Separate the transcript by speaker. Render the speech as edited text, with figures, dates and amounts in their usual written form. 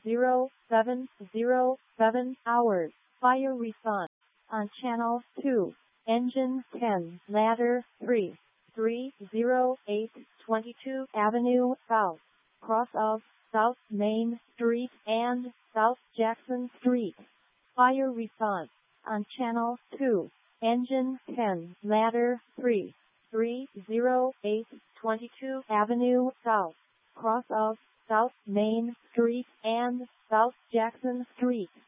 Speaker 1: 0707 hours. Fire response on channel 2. Engine 10, ladder 3, 308 22 Avenue South, cross of South Main Street and South Jackson Street. Fire response on channel 2. Engine 10, ladder 3, 308 22 Avenue South, cross of South Main Street and South Jackson Street.